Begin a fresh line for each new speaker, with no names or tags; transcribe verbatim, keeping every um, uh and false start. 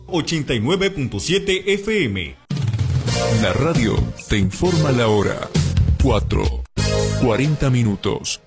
ochenta y nueve punto siete F M.
La radio te informa la hora. cuatro, cuarenta minutos.